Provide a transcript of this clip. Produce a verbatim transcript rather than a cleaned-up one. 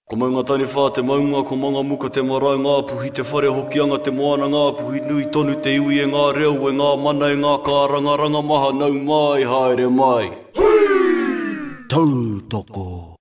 Ko maunga tani whā te maunga, ko manga muka te marae ngā puhi, te whare hokianga te moana ngā puhi, nui tonu te iwi e ngā reo, e ngā mana e ngā kāranga ranga maha, nau mai, haere mai. Tautoko.